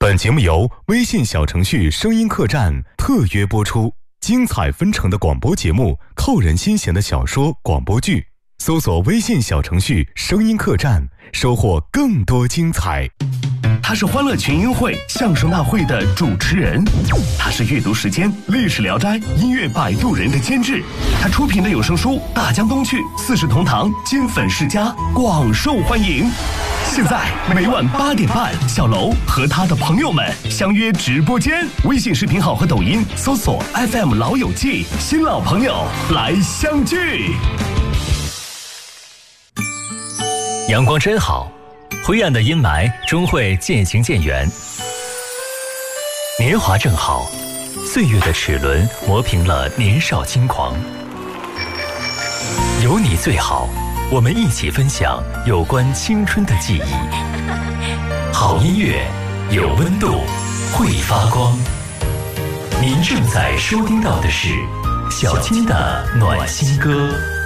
本节目由微信小程序声音客栈特约播出，精彩纷呈的广播节目，扣人心弦的小说广播剧，搜索微信小程序声音客栈，收获更多精彩。 他是欢乐群英会相声大会的主持人，他是阅读时间历史聊斋音乐摆渡人的监制，他出品的有声书《大江东去》四世同堂金粉世家广受欢迎。现在每晚8点半，小楼和他的朋友们相约直播间，微信视频号和抖音搜索 FM 老友记，新老朋友来相聚。 阳光真好，灰暗的阴霾终会渐行渐远。年华正好，岁月的齿轮磨平了年少轻狂。有你最好，我们一起分享有关青春的记忆。好音乐，有温度，会发光。您正在收听到的是小金的暖心歌。